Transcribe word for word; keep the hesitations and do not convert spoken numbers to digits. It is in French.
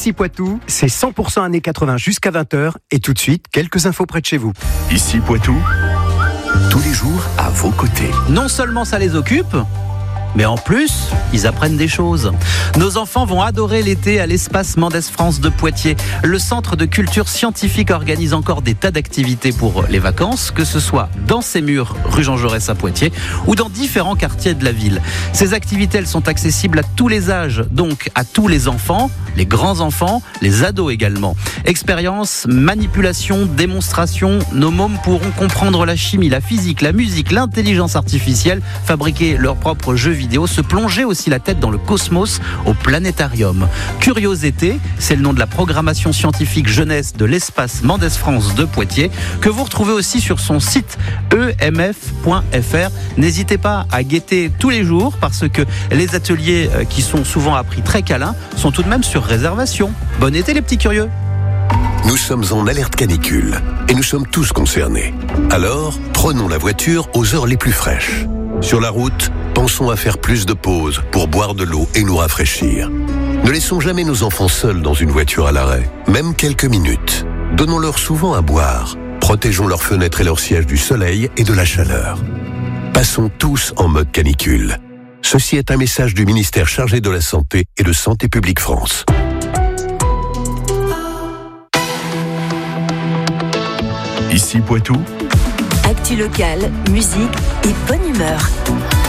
Ici Poitou, c'est cent pour cent années quatre-vingts jusqu'à vingt heures. Et tout de suite, quelques infos près de chez vous. Ici Poitou, tous les jours à vos côtés. Non seulement ça les occupe, mais en plus, ils apprennent des choses. Nos enfants vont adorer l'été à l'espace Mendès France de Poitiers. Le centre de culture scientifique organise encore des tas d'activités pour les vacances, que ce soit dans ses murs, rue Jean Jaurès à Poitiers, ou dans différents quartiers de la ville. Ces activités, elles sont accessibles à tous les âges, donc à tous les enfants, les grands-enfants, les ados également. Expérience, manipulation, démonstration, nos mômes pourront comprendre la chimie, la physique, la musique, l'intelligence artificielle, fabriquer leurs propres jeux vidéo, se plonger aussi la tête dans le cosmos au planétarium. Curiosité, c'est le nom de la programmation scientifique jeunesse de l'espace Mendès France de Poitiers, que vous retrouvez aussi sur son site e m f point f r. N'hésitez pas à guetter tous les jours parce que les ateliers qui sont souvent à prix très câlin sont tout de même sur réservation. Bon été les petits curieux. Nous sommes en alerte canicule et nous sommes tous concernés. Alors, prenons la voiture aux heures les plus fraîches. Sur la route, pensons à faire plus de pauses pour boire de l'eau et nous rafraîchir. Ne laissons jamais nos enfants seuls dans une voiture à l'arrêt, même quelques minutes. Donnons-leur souvent à boire. Protégeons leurs fenêtres et leurs sièges du soleil et de la chaleur. Passons tous en mode canicule. Ceci est un message du ministère chargé de la Santé et de Santé publique France. Ici Poitou. Actu locale, musique et bonne humeur.